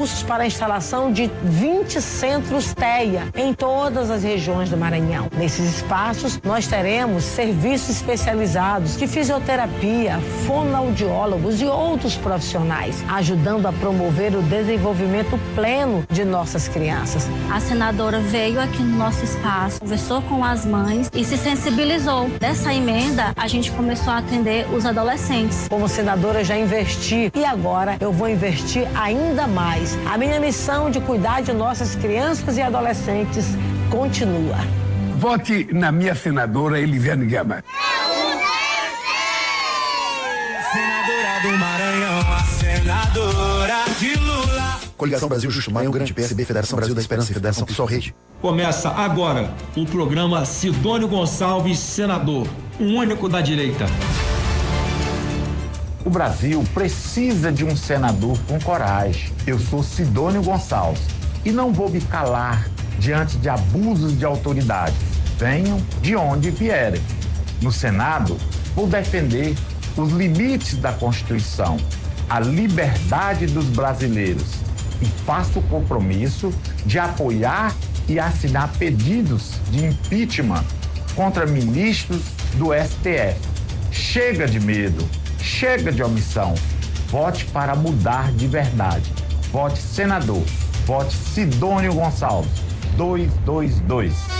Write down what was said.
recursos para a instalação de 20 centros TEA em todas as regiões do Maranhão. Nesses espaços, nós teremos serviços especializados de fisioterapia, fonoaudiólogos e outros profissionais, ajudando a promover o desenvolvimento pleno de nossas crianças. A senadora veio aqui no nosso espaço, conversou com as mães e se sensibilizou. Dessa emenda, a gente começou a atender os adolescentes. Como senadora, já investi e agora eu vou investir ainda mais. A minha missão de cuidar de nossas crianças e adolescentes continua. Vote na minha senadora Elisiane Gama. Senadora do Maranhão, a senadora de Lula. Coligação Brasil Justo Maranhão, Grande PSB, Federação Brasil da Esperança, Federação PSOL Rede. Começa agora o programa Sidônio Gonçalves, senador, o único da direita. O Brasil precisa de um senador com coragem. Eu sou Sidônio Gonçalves e não vou me calar diante de abusos de autoridade. Venham de onde vierem. No Senado, vou defender os limites da Constituição, a liberdade dos brasileiros e faço o compromisso de apoiar e assinar pedidos de impeachment contra ministros do STF. Chega de medo, chega de omissão. Vote para mudar de verdade. Vote senador. Vote Sidônio Gonçalves. 222.